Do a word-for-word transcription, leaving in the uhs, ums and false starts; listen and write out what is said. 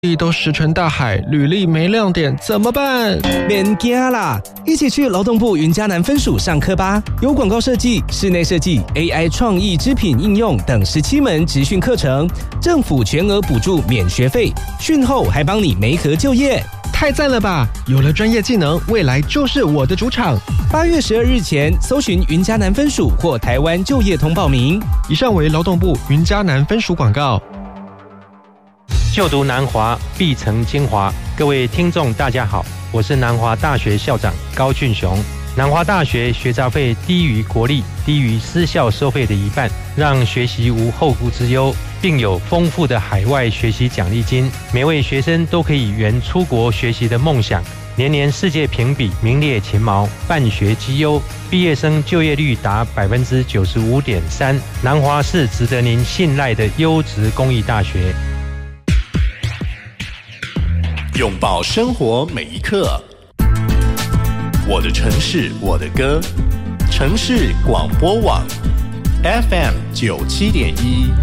都石沉大海，履历没亮点怎么办？ 免惊啦，一起去劳动部云嘉南分署上课吧！有广告设计、室内设计、A I 创意织品应用等十七门职训课程，政府全额补助免学费，训后还帮你媒合就业。 太赞了吧！有了专业技能，未来就是我的主场。 八月十二日前，搜寻云嘉南分署或台湾就业通报名。 以上为劳动部云嘉南分署广告。 就读南华，必成精华。各位听众，大家好，我是南华大学校长高俊雄。南华大学学杂费低于国立、低于私校收费的一半，让学习无后顾之忧，并有丰富的海外学习奖励金，每位学生都可以圆出国学习的梦想。年年世界评比名列前茅，办学绩优，毕业生就业率达百分之九十五点三。南华是值得您信赖的优质公益大学。 拥抱生活每一刻，我的城市我的歌，城市广播网 F M 九七点一。